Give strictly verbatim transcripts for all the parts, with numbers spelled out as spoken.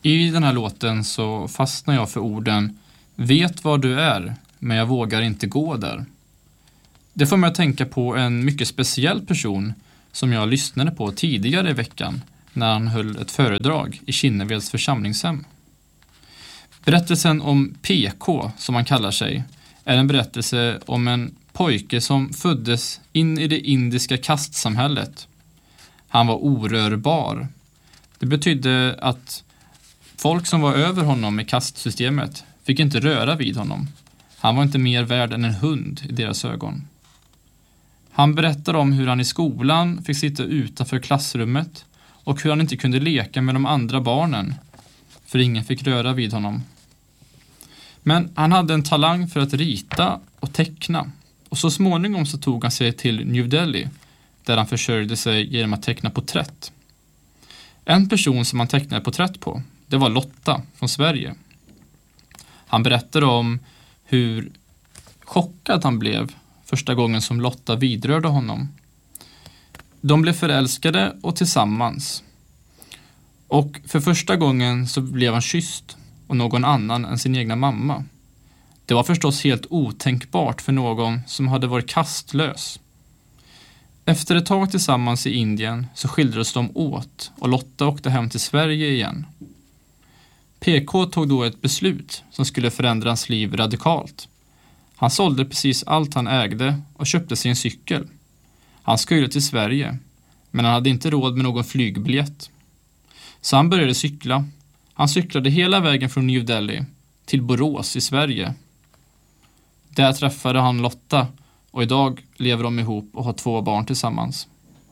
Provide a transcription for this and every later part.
I den här låten så fastnar jag för orden vet var du är, men jag vågar inte gå där. Det får mig att tänka på en mycket speciell person som jag lyssnade på tidigare i veckan när han höll ett föredrag i Kinneveds församlingshem. Berättelsen om P K, som han kallar sig, är en berättelse om en pojke som föddes in i det indiska kastsamhället. Han var orörbar. Det betydde att folk som var över honom i kastsystemet fick inte röra vid honom. Han var inte mer värd än en hund i deras ögon. Han berättar om hur han i skolan fick sitta utanför klassrummet och hur han inte kunde leka med de andra barnen för ingen fick röra vid honom. Men han hade en talang för att rita och teckna och så småningom så tog han sig till New Delhi där han försörjde sig genom att teckna porträtt. En person som han tecknade porträtt på, det var Lotta från Sverige. Han berättade om hur chockad han blev första gången som Lotta vidrörde honom. De blev förälskade och tillsammans. Och för första gången så blev han kysst och någon annan än sin egna mamma. Det var förstås helt otänkbart för någon som hade varit kastlös. Efter ett tag tillsammans i Indien så skildrades de åt och Lotta åkte hem till Sverige igen. P K tog då ett beslut som skulle förändra hans liv radikalt. Han sålde precis allt han ägde och köpte sig en cykel. Han skulle till Sverige, men han hade inte råd med någon flygbiljett. Så han började cykla. Han cyklade hela vägen från New Delhi till Borås i Sverige. Där träffade han Lotta och idag lever de ihop och har två barn tillsammans.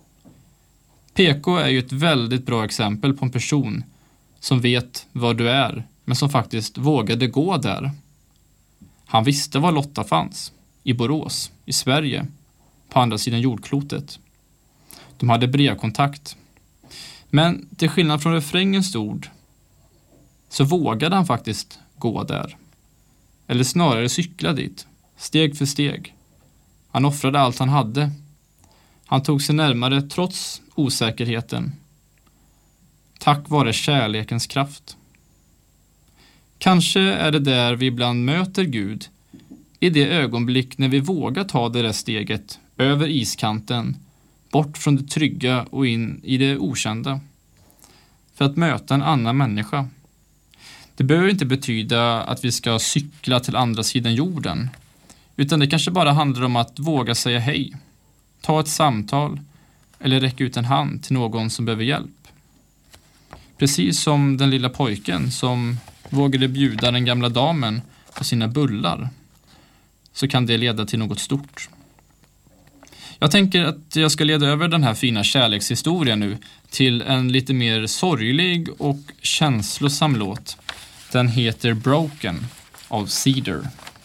P K är ju ett väldigt bra exempel på en person som vet var du är, men som faktiskt vågade gå där. Han visste var Lotta fanns, i Borås, i Sverige, på andra sidan jordklotet. De hade brevkontakt. Men till skillnad från refrängens ord så vågade han faktiskt gå där. Eller snarare cykla dit, steg för steg. Han offrade allt han hade. Han tog sig närmare trots osäkerheten. Tack vare kärlekens kraft. Kanske är det där vi ibland möter Gud, i det ögonblick när vi vågar ta det där steget över iskanten, bort från det trygga och in i det okända, för att möta en annan människa. Det behöver inte betyda att vi ska cykla till andra sidan jorden, utan det kanske bara handlar om att våga säga hej, ta ett samtal eller räcka ut en hand till någon som behöver hjälp. Precis som den lilla pojken som vågade bjuda den gamla damen på sina bullar, så kan det leda till något stort. Jag tänker att jag ska leda över den här fina kärlekshistorien nu till en lite mer sorglig och känslosam låt. Den heter Broken av Cedar.